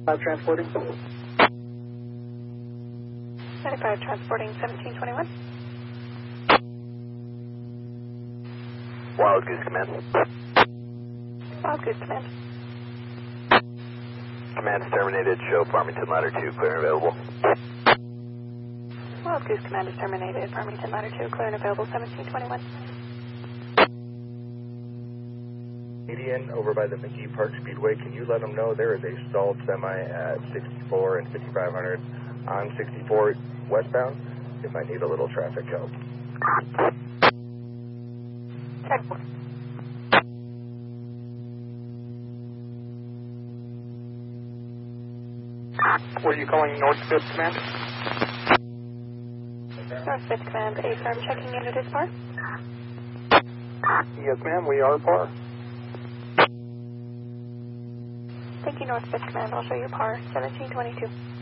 transporting. 95 transporting 1721. Wild Goose Command. Wild Goose Command. Command is terminated. Show Farmington Ladder 2 clear and available. Wild Goose Command is terminated. Farmington Ladder 2 clear and available 1721. Median over by the McGee Park Speedway. Can you let them know there is a stalled semi at 64 and 5500 on 64 westbound if I need a little traffic help? Check. Were you calling North 5th Command? North 5th Command, A firm checking unit is par. Yes, ma'am, we are par. Thank you, North 5th Command. I'll show you par 1722.